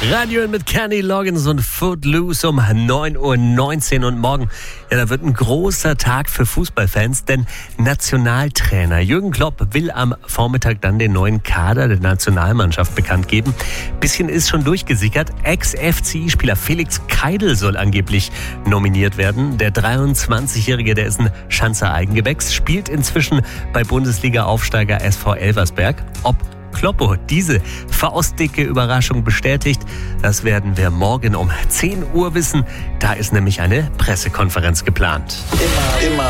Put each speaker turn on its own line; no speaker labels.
Radio mit Kenny Loggins und Footloose um 9:19 Uhr und morgen, da wird ein großer Tag für Fußballfans, denn Nationaltrainer Jürgen Klopp will am Vormittag dann den neuen Kader der Nationalmannschaft bekannt geben. Bisschen ist schon durchgesickert, Ex-FCI-Spieler Felix Keidl soll angeblich nominiert werden. Der 23-Jährige, der ist ein Schanzer Eigengewächs, spielt inzwischen bei Bundesliga-Aufsteiger SV Elversberg. Ob Kloppo diese faustdicke Überraschung bestätigt, das werden wir morgen um 10 Uhr wissen. Da ist nämlich eine Pressekonferenz geplant.
Immer